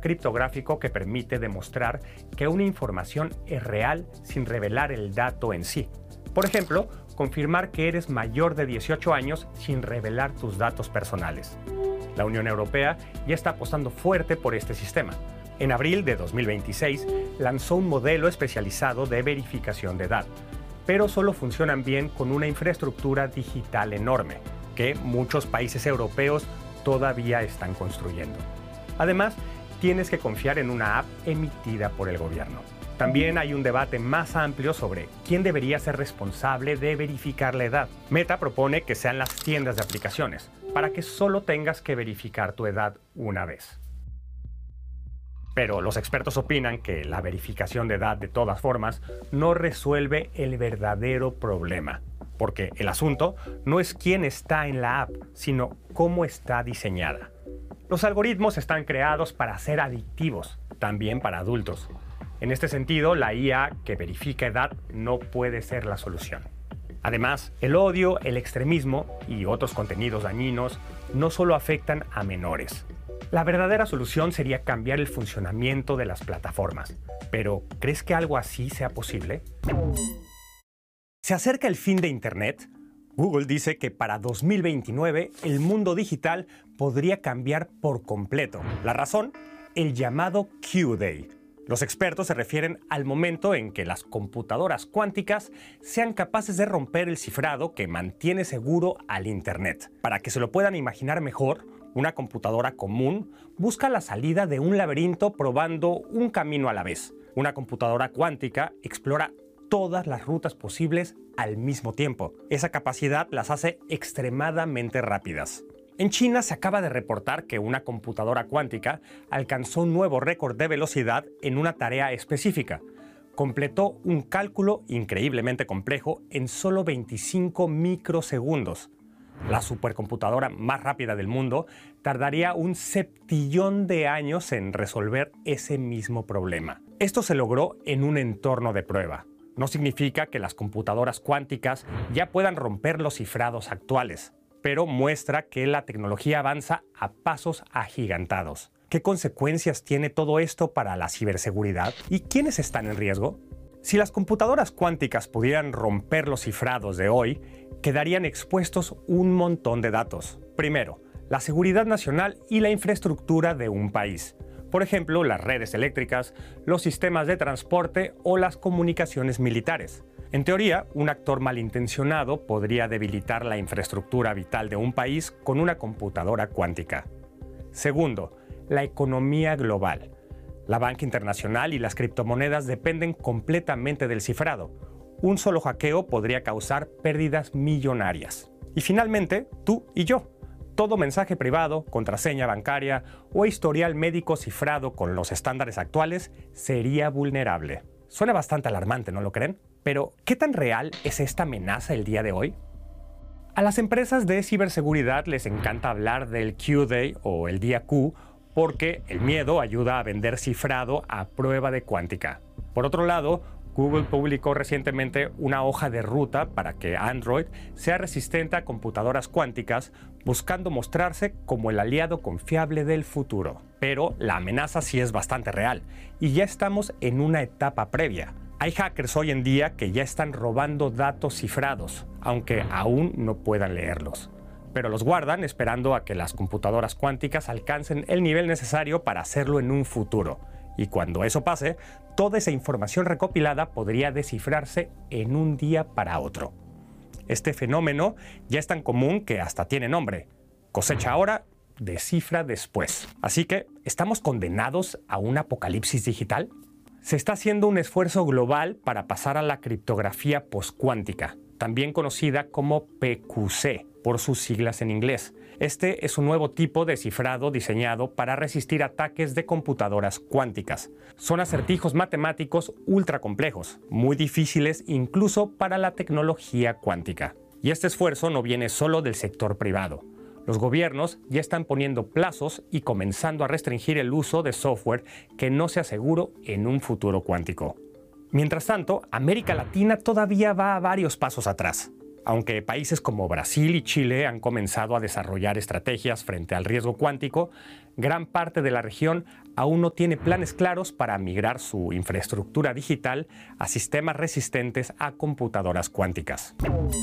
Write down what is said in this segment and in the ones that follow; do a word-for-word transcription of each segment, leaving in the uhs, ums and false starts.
criptográfico que permite demostrar que una información es real sin revelar el dato en sí. Por ejemplo, confirmar que eres mayor de dieciocho años sin revelar tus datos personales. La Unión Europea ya está apostando fuerte por este sistema. En abril de dos mil veintiséis lanzó un modelo especializado de verificación de edad, pero solo funcionan bien con una infraestructura digital enorme, que muchos países europeos todavía están construyendo. Además, tienes que confiar en una app emitida por el gobierno. También hay un debate más amplio sobre quién debería ser responsable de verificar la edad. Meta propone que sean las tiendas de aplicaciones, para que solo tengas que verificar tu edad una vez. Pero los expertos opinan que la verificación de edad, de todas formas, no resuelve el verdadero problema, porque el asunto no es quién está en la app, sino cómo está diseñada. Los algoritmos están creados para ser adictivos, también para adultos. En este sentido, la I A que verifica edad no puede ser la solución. Además, el odio, el extremismo y otros contenidos dañinos no solo afectan a menores. La verdadera solución sería cambiar el funcionamiento de las plataformas. Pero, ¿crees que algo así sea posible? Se acerca el fin de Internet. Google dice que para dos mil veintinueve el mundo digital podría cambiar por completo. La razón, el llamado Q-Day. Los expertos se refieren al momento en que las computadoras cuánticas sean capaces de romper el cifrado que mantiene seguro al Internet. Para que se lo puedan imaginar mejor, una computadora común busca la salida de un laberinto probando un camino a la vez. Una computadora cuántica explora todas las rutas posibles al mismo tiempo. Esa capacidad las hace extremadamente rápidas. En China se acaba de reportar que una computadora cuántica alcanzó un nuevo récord de velocidad en una tarea específica. Completó un cálculo increíblemente complejo en solo veinticinco microsegundos. La supercomputadora más rápida del mundo tardaría un septillón de años en resolver ese mismo problema. Esto se logró en un entorno de prueba. No significa que las computadoras cuánticas ya puedan romper los cifrados actuales, pero muestra que la tecnología avanza a pasos agigantados. ¿Qué consecuencias tiene todo esto para la ciberseguridad? ¿Y quiénes están en riesgo? Si las computadoras cuánticas pudieran romper los cifrados de hoy, quedarían expuestos un montón de datos. Primero, la seguridad nacional y la infraestructura de un país. Por ejemplo, las redes eléctricas, los sistemas de transporte o las comunicaciones militares. En teoría, un actor malintencionado podría debilitar la infraestructura vital de un país con una computadora cuántica. Segundo, la economía global. La banca internacional y las criptomonedas dependen completamente del cifrado. Un solo hackeo podría causar pérdidas millonarias. Y finalmente, tú y yo. Todo mensaje privado, contraseña bancaria o historial médico cifrado con los estándares actuales sería vulnerable. Suena bastante alarmante, ¿no lo creen? Pero, ¿qué tan real es esta amenaza el día de hoy? A las empresas de ciberseguridad les encanta hablar del Q-Day o el día Q porque el miedo ayuda a vender cifrado a prueba de cuántica. Por otro lado, Google publicó recientemente una hoja de ruta para que Android sea resistente a computadoras cuánticas, buscando mostrarse como el aliado confiable del futuro. Pero la amenaza sí es bastante real, y ya estamos en una etapa previa. Hay hackers hoy en día que ya están robando datos cifrados, aunque aún no puedan leerlos. Pero los guardan esperando a que las computadoras cuánticas alcancen el nivel necesario para hacerlo en un futuro. Y cuando eso pase, toda esa información recopilada podría descifrarse en un día para otro. Este fenómeno ya es tan común que hasta tiene nombre. Cosecha ahora, descifra después. Así que, ¿estamos condenados a un apocalipsis digital? Se está haciendo un esfuerzo global para pasar a la criptografía postcuántica, también conocida como P Q C, por sus siglas en inglés. Este es un nuevo tipo de cifrado diseñado para resistir ataques de computadoras cuánticas. Son acertijos matemáticos ultra complejos, muy difíciles incluso para la tecnología cuántica. Y este esfuerzo no viene solo del sector privado. Los gobiernos ya están poniendo plazos y comenzando a restringir el uso de software que no sea seguro en un futuro cuántico. Mientras tanto, América Latina todavía va a varios pasos atrás. Aunque países como Brasil y Chile han comenzado a desarrollar estrategias frente al riesgo cuántico, gran parte de la región aún no tiene planes claros para migrar su infraestructura digital a sistemas resistentes a computadoras cuánticas.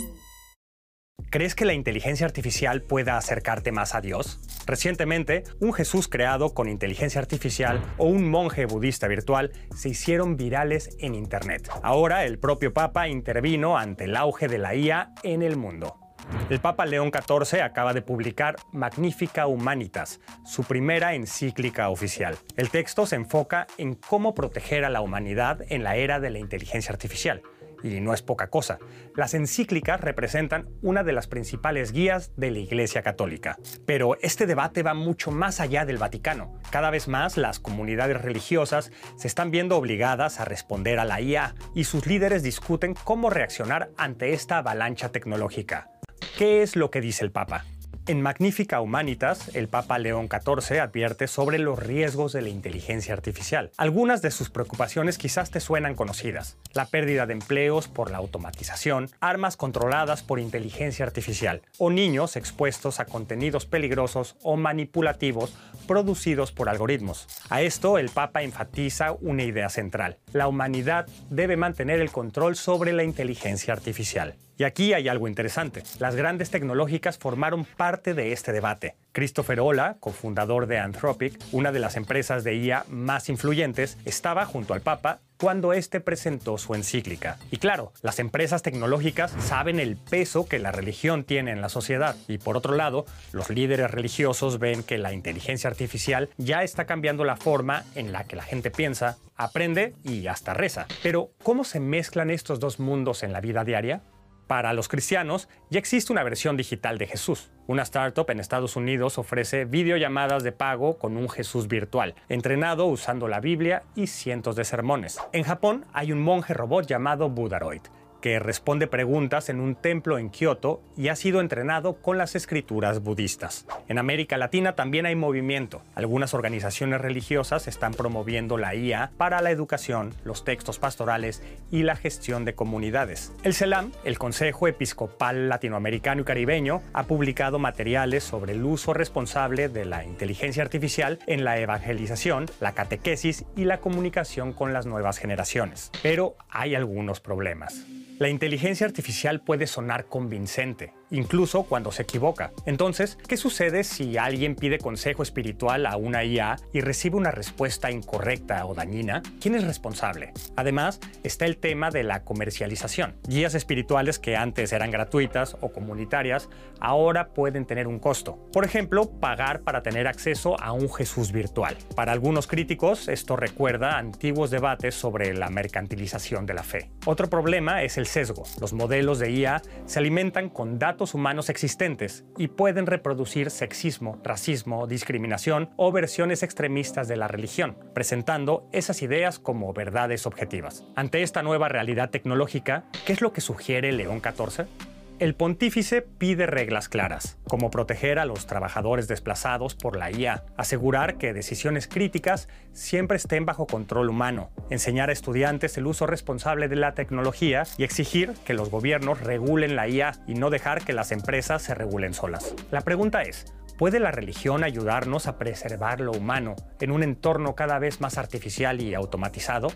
¿Crees que la inteligencia artificial pueda acercarte más a Dios? Recientemente, un Jesús creado con inteligencia artificial o un monje budista virtual se hicieron virales en Internet. Ahora, el propio Papa intervino ante el auge de la I A en el mundo. El Papa León catorce acaba de publicar Magnificat Humanitas, su primera encíclica oficial. El texto se enfoca en cómo proteger a la humanidad en la era de la inteligencia artificial. Y no es poca cosa. Las encíclicas representan una de las principales guías de la Iglesia Católica. Pero este debate va mucho más allá del Vaticano. Cada vez más las comunidades religiosas se están viendo obligadas a responder a la I A y sus líderes discuten cómo reaccionar ante esta avalancha tecnológica. ¿Qué es lo que dice el Papa? En Magnificat Humanitas, el Papa León catorce advierte sobre los riesgos de la inteligencia artificial. Algunas de sus preocupaciones quizás te suenan conocidas: la pérdida de empleos por la automatización, armas controladas por inteligencia artificial, o niños expuestos a contenidos peligrosos o manipulativos producidos por algoritmos. A esto, el Papa enfatiza una idea central: la humanidad debe mantener el control sobre la inteligencia artificial. Y aquí hay algo interesante. Las grandes tecnológicas formaron parte de este debate. Christopher Olah, cofundador de Anthropic, una de las empresas de I A más influyentes, estaba junto al Papa cuando éste presentó su encíclica. Y claro, las empresas tecnológicas saben el peso que la religión tiene en la sociedad. Y por otro lado, los líderes religiosos ven que la inteligencia artificial ya está cambiando la forma en la que la gente piensa, aprende y hasta reza. Pero, ¿cómo se mezclan estos dos mundos en la vida diaria? Para los cristianos, ya existe una versión digital de Jesús. Una startup en Estados Unidos ofrece videollamadas de pago con un Jesús virtual, entrenado usando la Biblia y cientos de sermones. En Japón hay un monje robot llamado Budaroid, que responde preguntas en un templo en Kioto y ha sido entrenado con las escrituras budistas. En América Latina también hay movimiento. Algunas organizaciones religiosas están promoviendo la I A para la educación, los textos pastorales y la gestión de comunidades. El CELAM, el Consejo Episcopal Latinoamericano y Caribeño, ha publicado materiales sobre el uso responsable de la inteligencia artificial en la evangelización, la catequesis y la comunicación con las nuevas generaciones. Pero hay algunos problemas. La inteligencia artificial puede sonar convincente, incluso cuando se equivoca. Entonces, ¿qué sucede si alguien pide consejo espiritual a una I A y recibe una respuesta incorrecta o dañina? ¿Quién es responsable? Además, está el tema de la comercialización. Guías espirituales que antes eran gratuitas o comunitarias, ahora pueden tener un costo. Por ejemplo, pagar para tener acceso a un Jesús virtual. Para algunos críticos, esto recuerda a antiguos debates sobre la mercantilización de la fe. Otro problema es el sesgo. Los modelos de I A se alimentan con datos humanos existentes y pueden reproducir sexismo, racismo, discriminación o versiones extremistas de la religión, presentando esas ideas como verdades objetivas. Ante esta nueva realidad tecnológica, ¿qué es lo que sugiere León catorce? El pontífice pide reglas claras, como proteger a los trabajadores desplazados por la I A, asegurar que decisiones críticas siempre estén bajo control humano, enseñar a estudiantes el uso responsable de la tecnología y exigir que los gobiernos regulen la I A y no dejar que las empresas se regulen solas. La pregunta es, ¿puede la religión ayudarnos a preservar lo humano en un entorno cada vez más artificial y automatizado?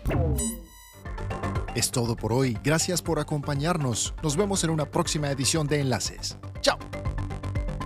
Es todo por hoy. Gracias por acompañarnos. Nos vemos en una próxima edición de Enlaces. ¡Chao!